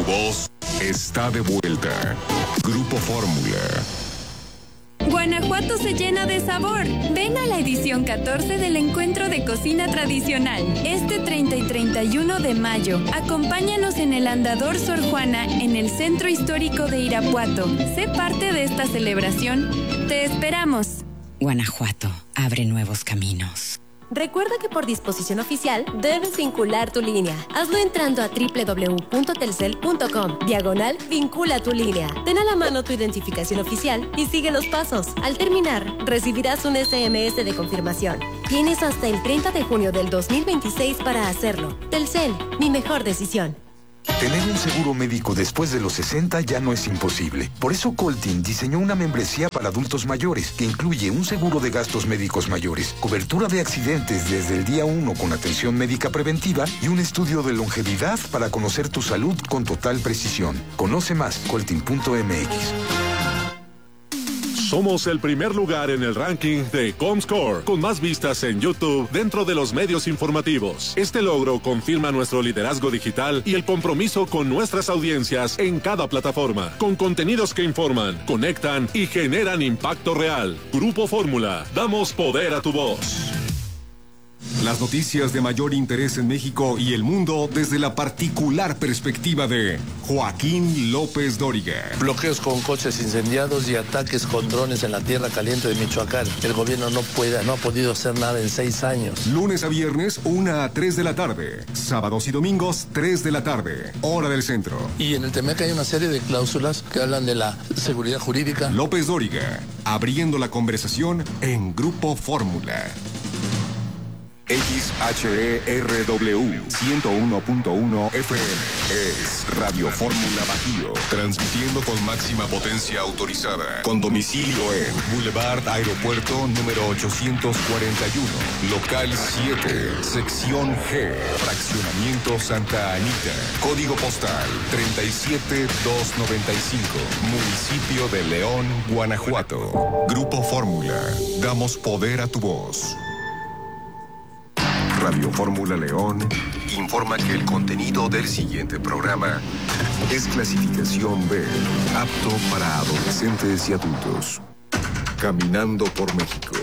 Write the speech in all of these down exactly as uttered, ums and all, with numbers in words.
voz está de vuelta. Grupo Fórmula. Guanajuato se llena de sabor. Ven a la edición catorce del Encuentro de Cocina Tradicional, este treinta y treinta y uno de mayo. Acompáñanos en el Andador Sor Juana, en el Centro Histórico de Irapuato. Sé parte de esta celebración. Te esperamos. Guanajuato, abre nuevos caminos. Recuerda que por disposición oficial debes vincular tu línea. Hazlo entrando a doble u doble u doble u punto telcel punto com, diagonal vincula tu línea. Ten a la mano tu identificación oficial y sigue los pasos. Al terminar, recibirás un ese eme ese de confirmación. Tienes hasta el treinta de junio del dos mil veintiséis para hacerlo. Telcel, mi mejor decisión. Tener un seguro médico después de los sesenta ya no es imposible. Por eso Coltin diseñó una membresía para adultos mayores que incluye un seguro de gastos médicos mayores, cobertura de accidentes desde el día uno con atención médica preventiva y un estudio de longevidad para conocer tu salud con total precisión. Conoce más, coltin punto eme equis. Somos el primer lugar en el ranking de Comscore, con más vistas en YouTube dentro de los medios informativos. Este logro confirma nuestro liderazgo digital y el compromiso con nuestras audiencias en cada plataforma, con contenidos que informan, conectan y generan impacto real. Grupo Fórmula, damos poder a tu voz. Las noticias de mayor interés en México y el mundo desde la particular perspectiva de Joaquín López Dóriga. Bloqueos con coches incendiados y ataques con drones en la tierra caliente de Michoacán. El gobierno no puede, no ha podido hacer nada en seis años. Lunes a viernes, una a tres de la tarde. Sábados y domingos, tres de la tarde. Hora del centro. Y en el Temec hay una serie de cláusulas que hablan de la seguridad jurídica. López Dóriga, abriendo la conversación en Grupo Fórmula. X H E R W ciento uno punto uno F M es Radio Fórmula Bajío, transmitiendo con máxima potencia autorizada, con domicilio en Boulevard Aeropuerto número ochocientos cuarenta y uno, local siete, sección G, fraccionamiento Santa Anita, código postal treinta y siete mil doscientos noventa y cinco, municipio de León, Guanajuato. Grupo Fórmula, damos poder a tu voz. Radio Fórmula León informa que el contenido del siguiente programa es clasificación B, apto para adolescentes y adultos. Caminando por México.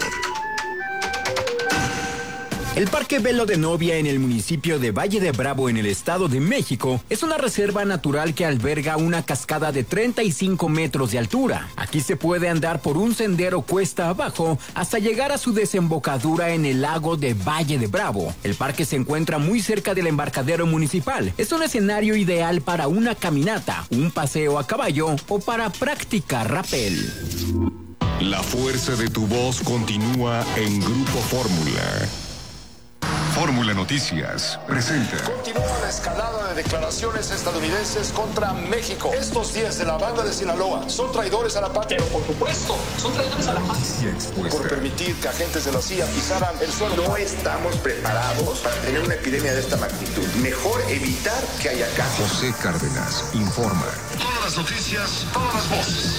El Parque Velo de Novia en el municipio de Valle de Bravo en el Estado de México es una reserva natural que alberga una cascada de treinta y cinco metros de altura. Aquí se puede andar por un sendero cuesta abajo hasta llegar a su desembocadura en el lago de Valle de Bravo. El parque se encuentra muy cerca del embarcadero municipal. Es un escenario ideal para una caminata, un paseo a caballo o para practicar rappel. La fuerza de tu voz continúa en Grupo Fórmula. Fórmula Noticias presenta. Continúa la escalada de declaraciones estadounidenses contra México. Estos diez de la banda de Sinaloa son traidores a la patria. Pero por supuesto, son traidores a la patria. Por permitir que agentes de la C I A pisaran el suelo. No estamos preparados para tener una epidemia de esta magnitud. Mejor evitar que haya casos. José Cárdenas informa. Todas las noticias, todas las voces.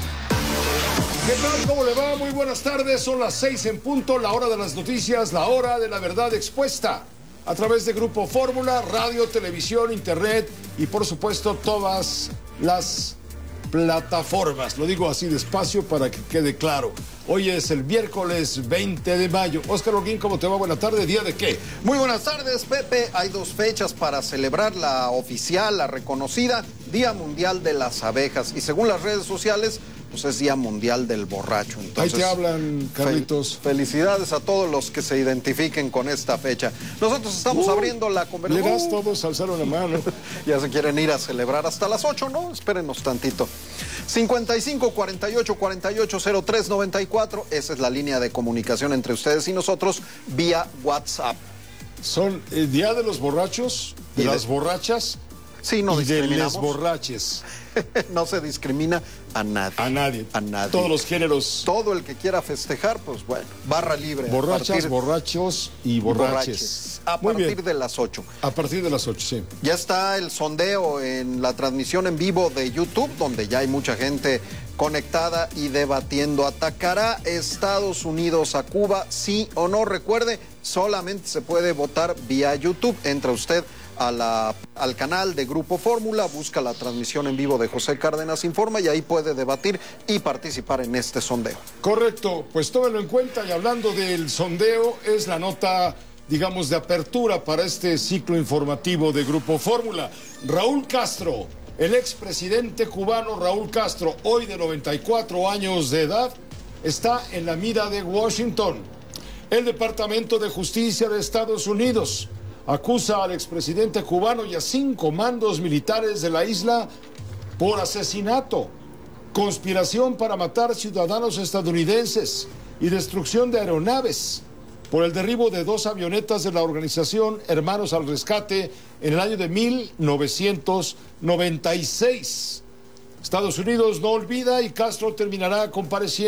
¿Qué tal? ¿Cómo le va? Muy buenas tardes. Son las seis en punto, la hora de las noticias, la hora de la verdad expuesta. A través de Grupo Fórmula, radio, televisión, internet y por supuesto todas las plataformas. Lo digo así despacio para que quede claro. Hoy es el miércoles veinte de mayo. Óscar Holguín, ¿cómo te va? Buena tarde. ¿Día de qué? Muy buenas tardes, Pepe. Hay dos fechas para celebrar la oficial, la reconocida Día Mundial de las Abejas. Y según las redes sociales, pues es Día Mundial del Borracho. Entonces, ahí te hablan, Carlitos. Fel felicidades a todos los que se identifiquen con esta fecha. Nosotros estamos uh, abriendo la conversación. Le das todos, alzaron la mano. Ya se quieren ir a celebrar hasta las ocho, ¿no? Espérenos tantito. cincuenta y cinco, cuarenta y ocho, cuarenta y ocho, cero tres, noventa y cuatro. Esa es la línea de comunicación entre ustedes y nosotros vía WhatsApp. Son el Día de los Borrachos, de ¿Y las de... borrachas sí, no y de discriminamos. les borraches. No se discrimina a nadie. A nadie. A nadie. Todos los géneros. Todo el que quiera festejar, pues bueno, barra libre. Borrachas, partir... borrachos y borraches. borraches. A Muy partir bien. de las ocho. A partir de las ocho, sí. Ya está el sondeo en la transmisión en vivo de YouTube, donde ya hay mucha gente conectada y debatiendo. ¿Atacará Estados Unidos a Cuba? Sí o no. Recuerde, solamente se puede votar vía YouTube. Entra usted a la, al canal de Grupo Fórmula, busca la transmisión en vivo de José Cárdenas Informa y ahí puede debatir y participar en este sondeo. Correcto, pues tómenlo en cuenta. Y hablando del sondeo, es la nota, digamos, de apertura para este ciclo informativo de Grupo Fórmula. Raúl Castro, el expresidente cubano Raúl Castro, hoy de noventa y cuatro años de edad, está en la mira de Washington. El Departamento de Justicia de Estados Unidos acusa al expresidente cubano y a cinco mandos militares de la isla por asesinato, conspiración para matar ciudadanos estadounidenses y destrucción de aeronaves por el derribo de dos avionetas de la organización Hermanos al Rescate en el año de mil novecientos noventa y seis. Estados Unidos no olvida y Castro terminará compareciendo